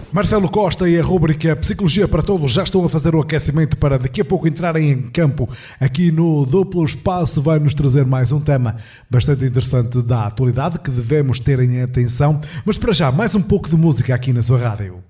Marcelo Costa e a rúbrica Psicologia para Todos já estão a fazer o aquecimento para daqui a pouco entrarem em campo aqui no Duplo Espaço. Vai nos trazer mais um tema bastante interessante da atualidade que devemos ter em atenção. Mas para já, mais um pouco de música aqui na sua rádio.